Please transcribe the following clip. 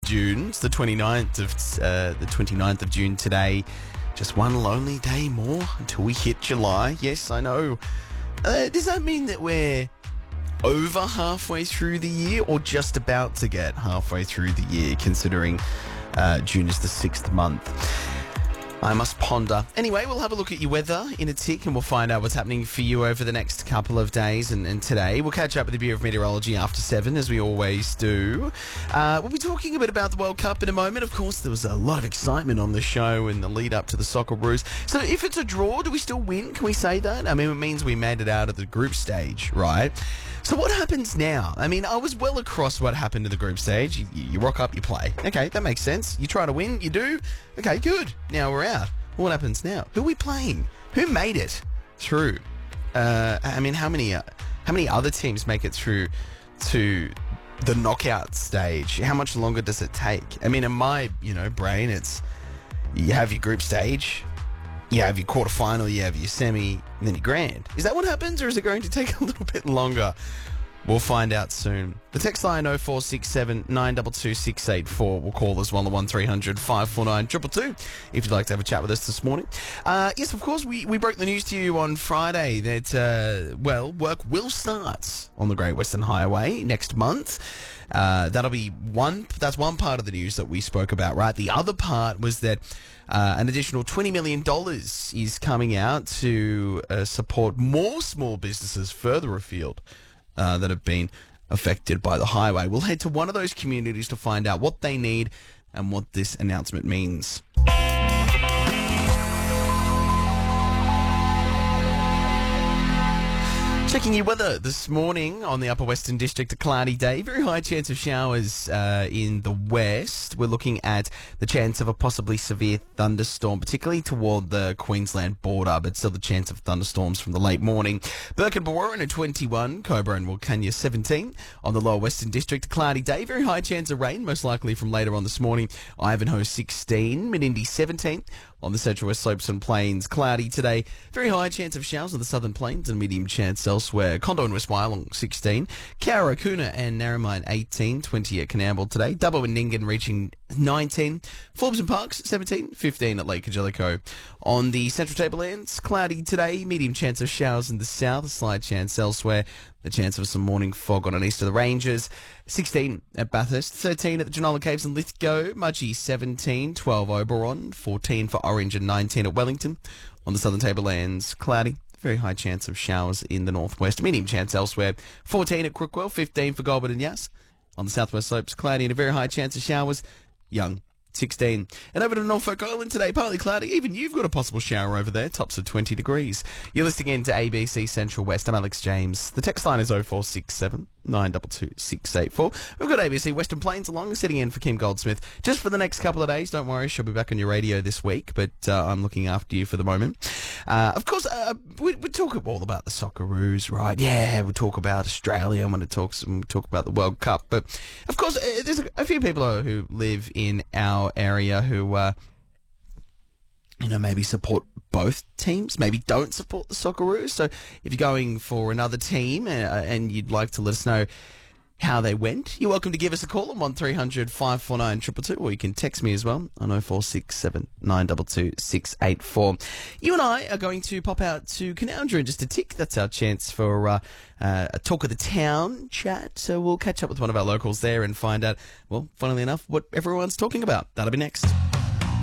June. It's the 29th of June today. Just one lonely day more until we hit July. Yes, I know. Does that mean that we're over halfway through the year or just about to get halfway through the year, considering June is the 6th month? I must ponder. Anyway, we'll have a look at your weather in a tick and we'll find out what's happening for you over the next couple of days and today. We'll catch up with the Bureau of Meteorology after 7, as we always do. We'll be talking a bit about the World Cup in a moment. Of course, there was a lot of excitement on the show in the lead up to the Socceroos. So if it's a draw, do we still win? Can we say that? I mean, it means we made it out of the group stage, right? So what happens now? I mean, I was well across what happened to the group stage. You rock up, you play. Okay, that makes sense. You try to win, you do. Okay, good. Now we're out. What happens now? Who are we playing? Who made it through? I mean, how many other teams make it through to the knockout stage? How much longer does it take? I mean, in my brain, it's you have your group stage, you have your quarterfinal, you have your semi, and then your grand. Is that what happens, or is it going to take a little bit longer? We'll find out soon. The text line 0467 922 684. We'll call us 1300 549 222 if you'd like to have a chat with us this morning. Yes, of course, we broke the news to you on Friday that, work will start on the Great Western Highway next month. That's one part of the news that we spoke about, right? The other part was that an additional $20 million is coming out to support more small businesses further afield that have been affected by the highway. We'll head to one of those communities to find out what they need and what this announcement means. Checking your weather this morning on the Upper Western District, a cloudy day. Very high chance of showers in the west. We're looking at the chance of a possibly severe thunderstorm, particularly toward the Queensland border, but still the chance of thunderstorms from the late morning. Burke and Berowra at 21, Cobra and Wilcannia 17. On the Lower Western District, a cloudy day. Very high chance of rain, most likely from later on this morning. Ivanhoe 16, Menindee 17. On the Central West Slopes and Plains, cloudy today. Very high chance of showers on the Southern Plains and medium chance elsewhere. Condo and West Wyalong 16. Cowra, Coona and Narromine 18. 20 at Canamble today. Dubbo and Nyngan reaching 19. Forbes and Parks 17. 15 at Lake Angelico. On the Central Tablelands, cloudy today. Medium chance of showers in the south. A slight chance elsewhere. The chance of some morning fog on and east of the ranges. 16 at Bathurst, 13 at the Genola Caves and Lithgow, Mudgee 17, 12 Oberon, 14 for Orange and 19 at Wellington. On the Southern Tablelands, cloudy, very high chance of showers in the northwest, medium chance elsewhere. 14 at Crookwell, 15 for Goulburn and Yass. On the Southwest Slopes, cloudy and a very high chance of showers. Young, 16. And over to Norfolk Island today, partly cloudy. Even you've got a possible shower over there, tops of 20 degrees. You're listening in to ABC Central West. I'm Alex James. The text line is 0467 922 684. We've got ABC Western Plains along, sitting in for Kim Goldsmith just for the next couple of days. Don't worry, she'll be back on your radio this week, but I'm looking after you for the moment. Of course, we talk all about the Socceroos, right? Yeah, we talk about Australia. I'm going to talk about the World Cup. But, of course, there's a few people who live in our area who, maybe support both teams, maybe don't support the Socceroos. So if you're going for another team and you'd like to let us know how they went, you're welcome to give us a call on 1300 549 222, or you can text me as well on 0467 922 684. You and I are going to pop out to Canoundra in just a tick. That's our chance for a talk of the town chat. So we'll catch up with one of our locals there and find out, well, funnily enough, what everyone's talking about. That'll be next.